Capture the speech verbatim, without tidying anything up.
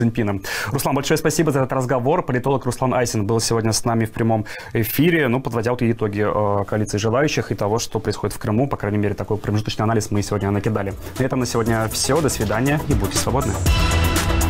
Цзиньпином. Руслан, большое спасибо за этот разговор. Политолог Руслан Айсин был сегодня с нами в прямом эфире, ну, подводя вот итоги э, коалиции желающих и того, что происходит в Крыму. По крайней мере, такой промежуточный анализ мы сегодня накидали. На этом на сегодня все. До свидания и будьте свободны.